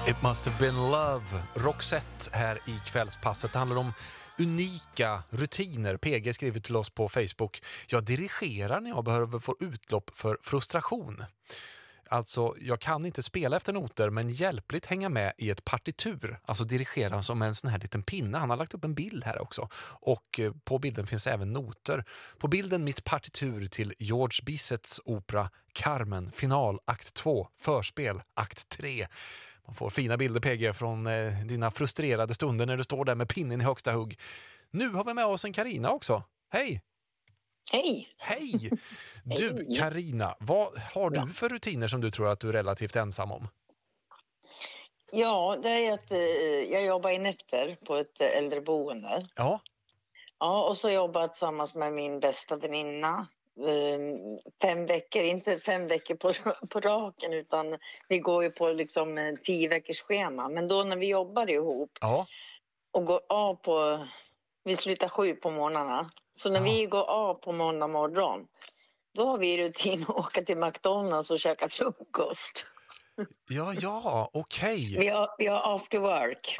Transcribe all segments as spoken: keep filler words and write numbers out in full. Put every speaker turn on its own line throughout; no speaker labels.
It must have been love. Roxette här i kvällspasset. Det handlar om unika rutiner. P G skriver till oss på Facebook. Jag dirigerar när jag behöver få utlopp för frustration. Alltså, jag kan inte spela efter noter men hjälpligt hänga med i ett partitur. Alltså dirigera som en sån här liten pinne. Han har lagt upp en bild här också. Och på bilden finns även noter. På bilden mitt partitur till George Bizets opera Carmen, final, akt två, förspel, akt tre. Man får fina bilder, P G, från eh, dina frustrerade stunder när du står där med pinnen i högsta hugg. Nu har vi med oss en Carina också. Hej!
Hej!
Hej! Du, Carina, vad har du för rutiner som du tror att du är relativt ensam om?
Ja, det är att eh, jag jobbar i nätter på ett eh, äldreboende.
Ja.
Ja, och så jobbar jag tillsammans med min bästa väninna. Eh, fem veckor, inte fem veckor på, på raken, utan vi går ju på liksom eh, tio veckors schema. Men då när vi jobbar ihop
Ja.
och går av på, vi slutar sju på morgnarna. Så när
Ja.
vi går av på måndag morgon, då har vi rutin att åka till McDonalds och käka frukost.
Ja, ja, okej.
Vi har, vi har after work.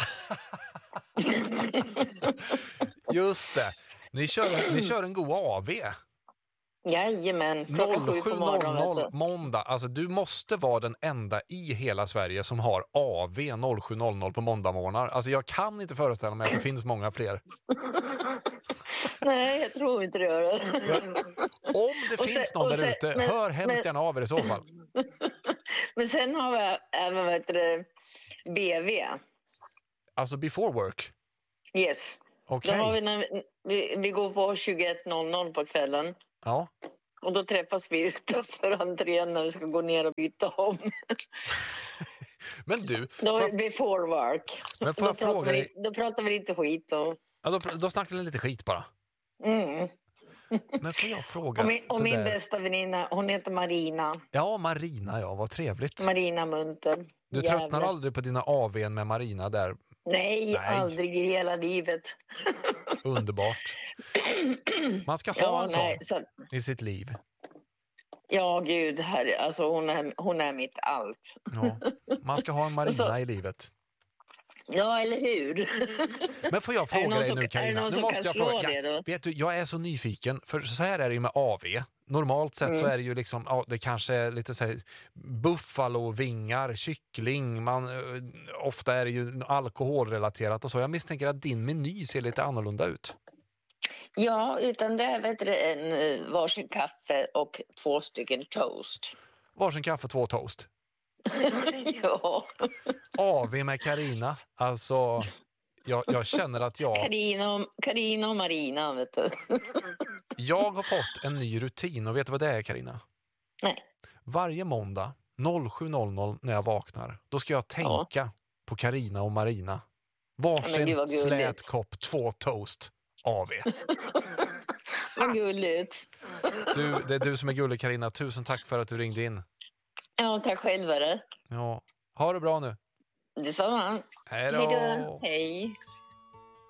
Just det. Ni kör, ni kör en god A V.
Jajamän, klockan sju på morgonen.
Måndag. Alltså du måste vara den enda i hela Sverige som har A V sju på måndagmorgnar. Alltså jag kan inte föreställa mig att det finns många fler.
Nej, jag tror inte det gör det.
Om det
Och
finns
sen-
någon
och
där
sen-
ute,
men-
hör hemskt
men-
gärna av er i så fall.
Men sen har vi även, vad heter det, B V.
Alltså before work.
Yes.
Okej.
Då har vi, när vi, vi går på tjugoett noll noll på kvällen.
Ja.
Och då träffas vi utanför entrén när vi ska gå ner och byta om.
Men du,
Då
får
är
jag,
before work.
men får
Då
jag
pratar,
fråga
vi,
dig,
då pratar vi lite skit. Och,
ja, då, då snackar ni lite skit bara.
mm.
Men får jag fråga
och, min, och min
sådär-
bästa väninna, hon heter Marina.
Ja, Marina, ja, vad trevligt.
Marina Munter.
Du
Jävlar.
tröttnar aldrig på dina A V:n med Marina där.
Nej,
Nej.
aldrig i hela livet.
Underbart. Man ska ha
Ja,
en sån
nej, så,
i sitt liv.
ja, gud, herre, alltså hon är, hon är mitt allt.
Ja. Man ska ha en Marina
så-
i livet.
Ja, eller hur?
Men får jag
Är det
fråga
någon
dig
som-
nu,
är det
Carina?
någon
Nu
som
måste
kan
jag
slå
fråga.
det då?
Vet du, jag är så nyfiken. För så här är det ju med A V. Normalt sett så är det ju liksom, ja, det kanske är lite så här buffalovingar, kyckling. Man, eh, ofta är det ju alkoholrelaterat och så. Jag misstänker att din meny ser lite annorlunda ut.
Ja, utan det är vet du, en eh, varsin kaffe och två stycken toast.
Varsin kaffe, två toast.
Ja,
A V med Carina. Alltså, jag, jag känner att jag...
Carina och, Carina och Marina, vet du.
Jag har fått en ny rutin och vet du vad det är, Carina?
Nej,
Varje måndag sju noll noll när jag vaknar, då ska jag tänka på Carina och Marina.
Ja, men
Varsin
gud vad gulligt.
slät kopp, två toast, A V.
vad gulligt.
Du, det är du som är gullig, Carina. Tusen tack för att du ringde in.
Ja, tack själv, är det.
Ja. Ha det bra nu.
Detsamma.
Hej
Hej
då.
då. Hej.